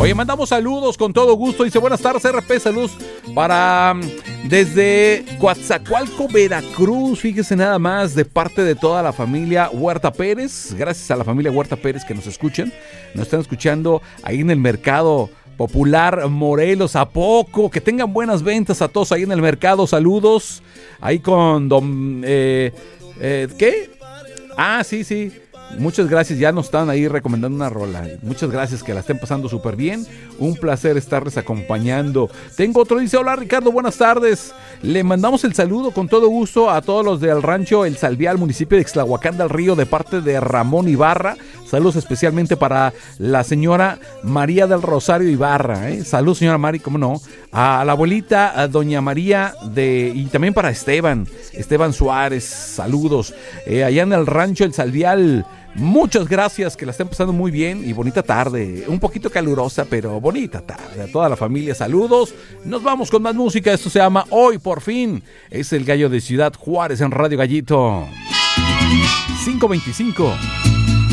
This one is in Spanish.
Oye, mandamos saludos con todo gusto. Dice, buenas tardes, RP, saludos para desde Coatzacoalco, Veracruz. Fíjese nada más, de parte de toda la familia Huerta Pérez. Gracias a la familia Huerta Pérez que nos escuchan. Nos están escuchando ahí en el mercado Popular Morelos. ¿A poco? Que tengan buenas ventas a todos ahí en el mercado. Saludos. Ahí con don... ¿qué? Ah, sí. Muchas gracias, ya nos están ahí recomendando una rola. Muchas gracias, que la estén pasando súper bien. Un placer estarles acompañando. Tengo otro, dice, hola Ricardo, buenas tardes. Le mandamos el saludo con todo gusto a todos los del rancho El Salvial, municipio de Ixtlahuacán del Río, de parte de Ramón Ibarra. Saludos especialmente para la señora María del Rosario Ibarra. Saludos, señora Mari, cómo no. A la abuelita, a doña María, y también para Esteban Suárez. Saludos. Allá en el rancho El Salvial. Muchas gracias, que la estén pasando muy bien y bonita tarde, un poquito calurosa, pero bonita tarde. A toda la familia, saludos. Nos vamos con más música. Esto se llama Hoy por Fin. Es el Gallo de Ciudad Juárez en Radio Gallito. 525.